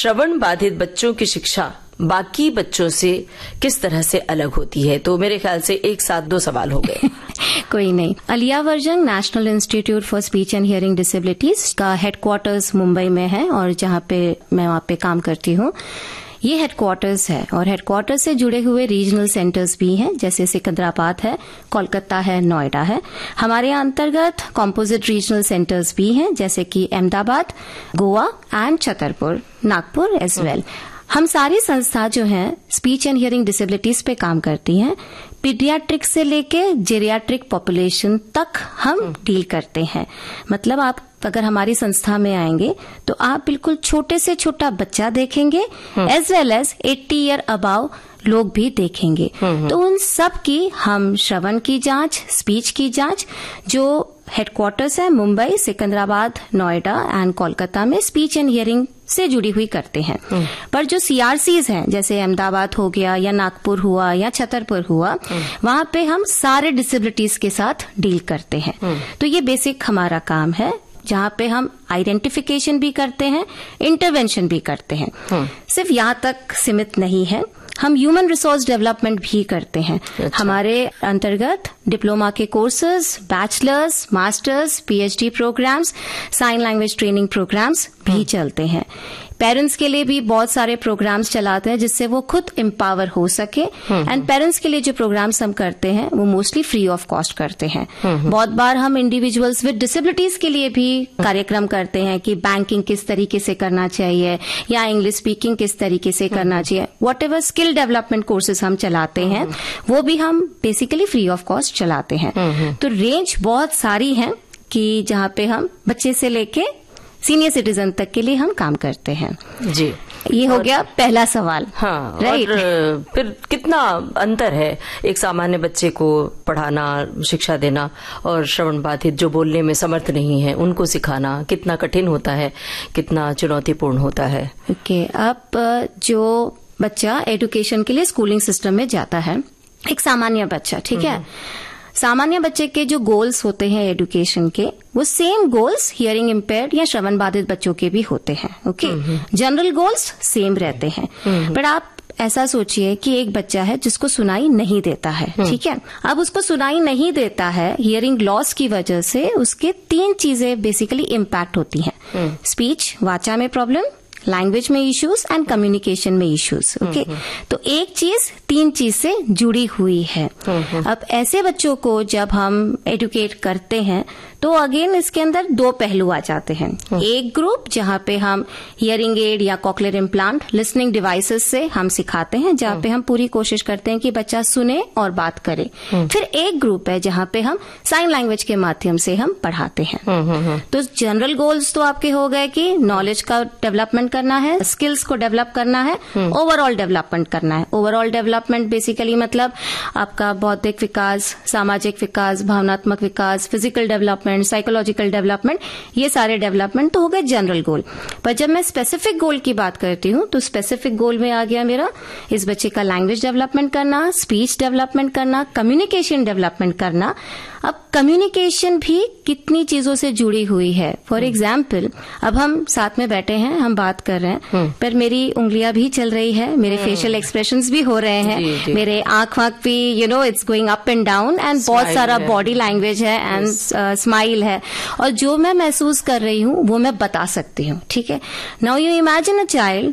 श्रवण बाधित बच्चों की शिक्षा बाकी बच्चों से किस तरह से अलग होती है? तो मेरे ख्याल से एक साथ 2 सवाल हो गए। कोई नहीं। अलिया version national institute for speech and hearing disabilities का हेडक्वार्टर्स मुंबई में है और जहां पे मैं वहां पे काम करती हूँ, ये हेडक्वार्टर्स है और हेडक्वार्टर्स से जुड़े हुए रीजनल सेंटर्स भी हैं, जैसे सिकंदराबाद है, कोलकाता है, नोएडा है। हमारे अंतर्गत कॉम्पोजिट रीजनल सेंटर्स भी हैं, जैसे कि Ahmedabad, Goa and Chhatarpur, Nagpur as well. हम सारी संस्था जो हैं स्पीच एंड हियरिंग डिसेबिलिटीज पे काम करती हैं। पीडियाट्रिक से लेके जेरियाट्रिक पॉपुलेशन तक हम डील करते हैं। मतलब आप अगर हमारी संस्था में आएंगे तो आप बिल्कुल छोटे से छोटा बच्चा देखेंगे as well as 80 year above लोग भी देखेंगे। तो उन सब की हम श्रवण की जांच, स्पीच की जांच, जो हेडक्वार्टर्स है मुंबई, सिकंदराबाद, नोएडा एंड कोलकाता में स्पीच एंड हियरिंग से जुड़ी हुई करते हैं। पर जो सीआरसीज हैं, जैसे अहमदाबाद हो गया या नागपुर हुआ या छतरपुर हुआ, वहां पे हम सारे डिसेबिलिटीज के साथ डील करते हैं। तो ये बेसिक हमारा काम है, जहां पे हम आइडेंटिफिकेशन भी करते हैं, इंटरवेंशन भी करते हैं। सिर्फ यहाँ तक सीमित नहीं है, हम ह्यूमन रिसोर्स डेवलपमेंट भी करते हैं। अच्छा। हमारे अंतर्गत डिप्लोमा के courses, bachelors, masters, PhD programmes, sign language training programmes भी चलते हैं। पेरेंट्स के लिए भी बहुत सारे प्रोग्राम्स चलाते हैं जिससे वो खुद एम्पावर हो सके। एंड पेरेंट्स के लिए जो प्रोग्राम्स हम करते हैं वो मोस्टली फ्री ऑफ कॉस्ट करते हैं। बहुत बार हम इंडिविजुअल्स विद डिसेबिलिटीज के लिए भी कार्यक्रम करते हैं कि बैंकिंग किस तरीके से करना चाहिए या इंग्लिश स्पीकिंग किस तरीके से करना चाहिए। What ever skill development courses हम चलाते हैं वो भी हम बेसिकली फ्री ऑफ कॉस्ट चलाते हैं। तो रेंज बहुत सारी है कि जहां पे हम बच्चे से लेके सीनियर सिटीजन तक के लिए हम काम करते हैं। जी, ये हो गया पहला सवाल। हाँ, राइट। और फिर कितना अंतर है एक सामान्य बच्चे को पढ़ाना, शिक्षा देना, और श्रवण बाधित जो बोलने में समर्थ नहीं है उनको सिखाना कितना कठिन होता है, कितना चुनौतीपूर्ण होता है? ओके, अब जो बच्चा एजुकेशन के लिए स्कूलिंग सिस्टम में जाता है, एक सामान्य बच्चा, ठीक है, सामान्य बच्चे के जो गोल्स होते हैं एजुकेशन के, वो सेम गोल्स हियरिंग इम्पेयर्ड या श्रवण बाधित बच्चों के भी होते हैं। ओके, जनरल गोल्स सेम रहते हैं। बट आप ऐसा सोचिए कि एक बच्चा है जिसको सुनाई नहीं देता है, ठीक है। अब उसको सुनाई नहीं देता है, हियरिंग लॉस की वजह से उसके 3 चीजें बेसिकली इम्पैक्ट होती हैं। स्पीच, वाचा में प्रॉब्लम, लैंग्वेज में इश्यूज एंड कम्युनिकेशन में इश्यूज। ओके, तो एक चीज 3 चीज से जुड़ी हुई है। अब ऐसे बच्चों को जब हम एडुकेट करते हैं तो अगेन इसके अंदर 2 पहलू आ जाते हैं। एक ग्रुप जहां पे हम हियरिंग एड या कॉक्लियर इम्प्लांट लिसनिंग डिवाइसेस से हम सिखाते हैं, जहां पे हम पूरी कोशिश करते हैं कि बच्चा सुने और बात करे। फिर एक ग्रुप है जहां पे हम साइन लैंग्वेज के माध्यम से हम पढ़ाते हैं। तो जनरल गोल्स तो आपके हो गए कि नॉलेज का डेवलपमेंट करना है, स्किल्स को डेवलप करना है, ओवरऑल डेवलपमेंट करना है। ओवरऑल डेवलपमेंट बेसिकली मतलब आपका बौद्धिक विकास, सामाजिक विकास, भावनात्मक विकास, फिजिकल डेवलपमेंट, साइकोलॉजिकल डेवलपमेंट, ये सारे डेवलपमेंट तो हो गए जनरल गोल। पर जब मैं स्पेसिफिक गोल की बात करती हूँ तो स्पेसिफिक गोल में आ गया मेरा इस बच्चे का लैंग्वेज डेवलपमेंट करना, स्पीच डेवलपमेंट करना, कम्युनिकेशन डेवलपमेंट करना। अब कम्युनिकेशन भी कितनी चीजों से जुड़ी हुई है। फॉर एग्जाम्पल, अब हम साथ में बैठे हैं, हम बात कर रहे हैं, पर मेरी उंगलियां भी चल रही है, मेरे फेशियल एक्सप्रेशंस भी हो रहे हैं, मेरे आंख भी it's going up and down, and बहुत सारा बॉडी लैंग्वेज है एंड स्माइल है, और जो मैं महसूस कर रही हूँ वो मैं बता सकती हूँ। ठीक है, now you imagine a child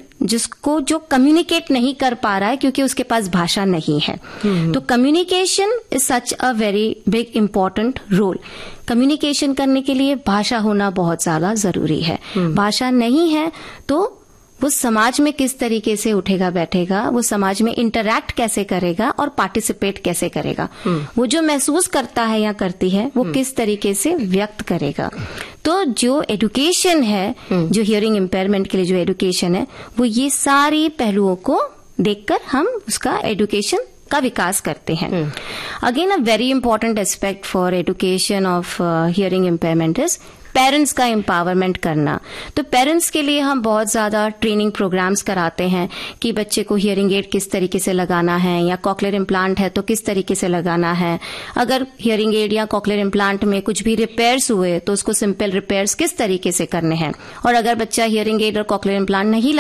जो कम्युनिकेट नहीं कर पा रहा है क्योंकि उसके पास भाषा नहीं है। तो communication is such a very big important role. Communication करने के लिए भाषा होना बहुत ज्यादा जरूरी है। भाषा नहीं है तो वो समाज में किस तरीके से उठेगा बैठेगा, वो समाज में इंटरैक्ट कैसे करेगा और पार्टिसिपेट कैसे करेगा, वो जो महसूस करता है या करती है वो किस तरीके से व्यक्त करेगा। तो जो एजुकेशन है, जो हियरिंग इम्पेयरमेंट के लिए जो एजुकेशन है, वो ये सारी पहलुओं को देखकर हम उसका एजुकेशन का विकास करते हैं। Again a very important aspect for education of hearing impairment is parents का एम्पावरमेंट करना। तो पेरेंट्स के लिए हम बहुत ज्यादा ट्रेनिंग प्रोग्राम्स कराते हैं कि बच्चे को हियरिंग एड किस तरीके से लगाना है, या कॉक्लियर इम्प्लांट है तो किस तरीके से लगाना है। अगर हियरिंग एड या कॉक्लियर इम्प्लांट में कुछ भी रिपेयर्स हुए तो उसको सिंपल रिपेयर्स किस तरीके से करने हैं, और अगर बच्चा हियरिंग एड और कॉक्लियर इम्प्लांट नहीं